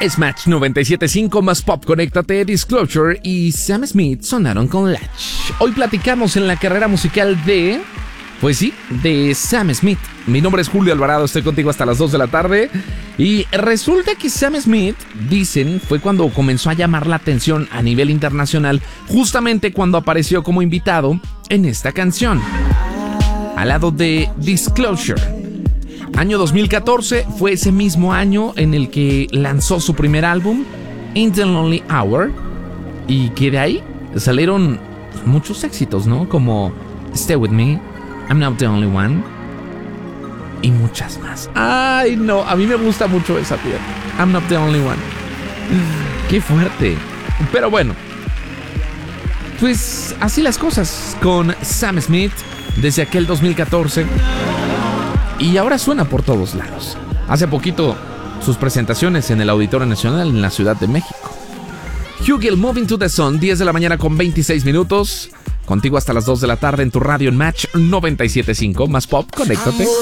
Es Match 97.5 más Pop. Conéctate. Disclosure y Sam Smith sonaron con Latch. Hoy platicamos en la carrera musical de... Pues sí, de Sam Smith. Mi nombre es Julio Alvarado, estoy contigo hasta las 2 de la tarde. Y resulta que Sam Smith, dicen, fue cuando comenzó a llamar la atención a nivel internacional, justamente cuando apareció como invitado en esta canción, al lado de Disclosure. Año 2014 fue ese mismo año en el que lanzó su primer álbum, In the Lonely Hour, y que de ahí salieron muchos éxitos, ¿no? Como Stay With Me, I'm Not the Only One y muchas más. Ay, no, a mí me gusta mucho esa pieza. I'm Not the Only One. Qué fuerte. Pero bueno, pues así las cosas con Sam Smith desde aquel 2014 y ahora suena por todos lados. Hace poquito sus presentaciones en el Auditorio Nacional en la Ciudad de México. Hugill, Moving to the Sun, 10 de la mañana con 26 minutos. Contigo hasta las 2 de la tarde en tu radio en Match 97.5. Más Pop, conéctate.